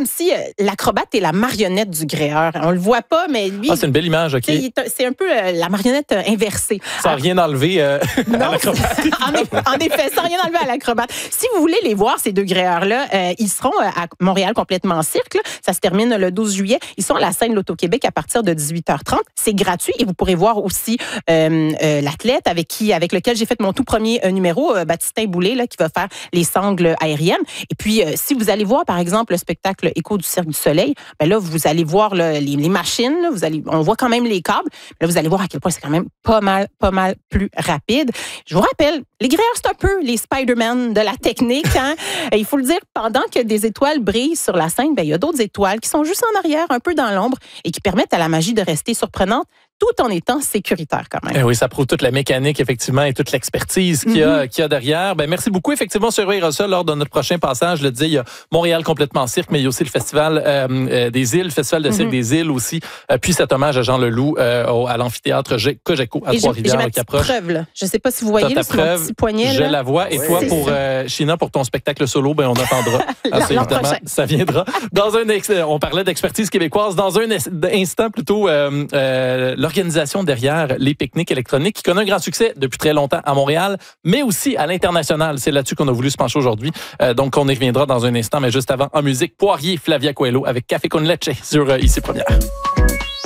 comme si l'acrobate est la marionnette du gréeur. On le voit pas, mais lui... c'est une belle image, OK. C'est un peu la marionnette inversée. Sans rien enlever à l'acrobate. En effet, sans rien enlever à l'acrobate. Si vous voulez les voir, ces deux gréeurs-là, ils seront à Montréal complètement cirque. Là. Ça se termine le 12 juillet. Ils sont à la scène L'Auto-Québec à partir de 18h30. C'est gratuit et vous pourrez voir aussi l'athlète avec lequel j'ai fait mon tout premier numéro, Baptistin Boulay, là, qui va faire les sangles aériennes. Et puis, si vous allez voir, par exemple, le spectacle Écho du Cirque du Soleil, ben là, vous allez voir là, les machines. Là, on voit quand même les câbles. Là, vous allez voir à quel point c'est quand même pas mal plus rapide. Je vous rappelle, les gréeurs, c'est un peu les Spider-Man de la technique. Hein? Il faut le dire, pendant que des étoiles brillent sur la scène, ben, il y a d'autres étoiles qui sont juste en arrière, un peu dans l'ombre, et qui permettent à la magie de rester surprenante, tout en étant sécuritaire quand même. Oui, ça prouve toute la mécanique, effectivement, et toute l'expertise qu'il y a derrière. Merci beaucoup. Effectivement, surveillera ça lors de notre prochain passage. Je le disais, il y a Montréal complètement cirque, mais il y a aussi le Festival des îles, le Festival de cirque des îles aussi. Puis cet hommage à Jean Leloup à l'amphithéâtre Cogeco à Trois-Rivières qui approche. Preuve, là. Je ne sais pas si vous voyez là, sur mon petit poignet. Je la vois. Et toi, pour China, pour ton spectacle solo, on attendra. Évidemment, ça viendra. On parlait d'expertise québécoise. Dans un instant, plutôt, l'organisation derrière les pique-niques électroniques qui connaît un grand succès depuis très longtemps à Montréal, mais aussi à l'international. C'est là-dessus qu'on a voulu se pencher aujourd'hui. Donc, on y reviendra dans un instant, mais juste avant, en musique, Poirier, Flavia Coelho avec Café con leche sur ICI Première.